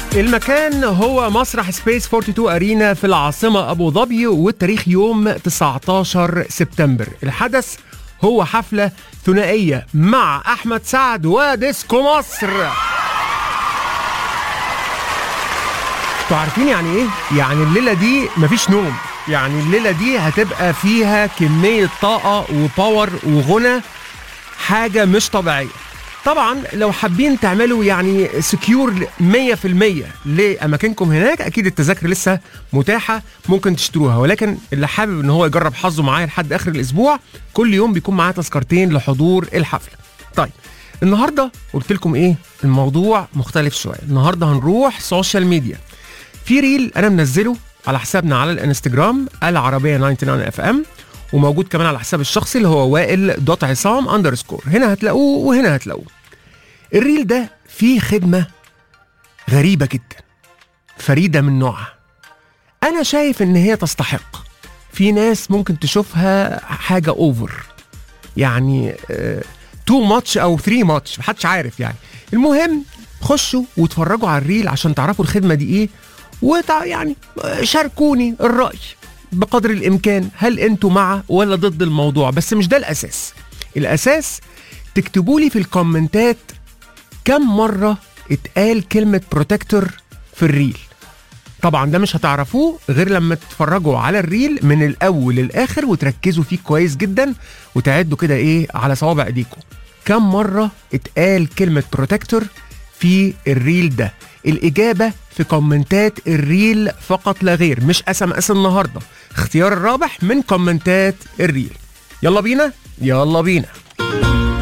المكان هو مسرح سبيس 42 أرينا في العاصمة أبو ظبي، والتاريخ يوم 19 سبتمبر. الحدث هو حفلة ثنائية مع أحمد سعد وديسكو مصر. انتوا عارفين يعني ايه؟ يعني الليلة دي مفيش نوم، يعني الليلة دي هتبقى فيها كمية طاقة وباور وغنى، حاجة مش طبيعية. طبعا لو حابين تعملوا يعني سكيور 100% لأماكنكم هناك، أكيد التذاكر لسه متاحة، ممكن تشتروها. ولكن اللي حابب ان هو يجرب حظه معايا لحد آخر الأسبوع، كل يوم بيكون معاه تذكرتين لحضور الحفلة. طيب النهاردة قلت لكم ايه؟ الموضوع مختلف شوية. النهاردة هنروح سوشيال ميديا. في ريل أنا منزله على حسابنا على الانستجرام العربية 99 FM، وموجود كمان على حساب الشخصي اللي هو وائل.عصام_. هنا هتلاقوه وهنا هتلاقوه. الريل ده فيه خدمة غريبة جدا، فريدة من نوعها. أنا شايف إن هي تستحق. في ناس ممكن تشوفها حاجة أوفر، يعني 2 much أو 3 much، محدش عارف يعني. المهم خشوا واتفرجوا على الريل عشان تعرفوا الخدمة دي إيه، يعني شاركوني الرأي بقدر الإمكان. هل أنتوا مع ولا ضد الموضوع؟ بس مش ده الأساس. الأساس تكتبوا لي في الكومنتات كم مرة اتقال كلمة بروتكتور في الريل. طبعا ده مش هتعرفوه غير لما تتفرجوا على الريل من الأول للآخر وتركزوا فيه كويس جدا، وتعدوا كده إيه على صوابع إيديكم كم مرة اتقال كلمة بروتكتور في الريل ده. الإجابة في كومنتات الريل فقط لا غير، مش SMS النهاردة. اختيار الرابح من كومنتات الريل. يلا بينا يلا بينا.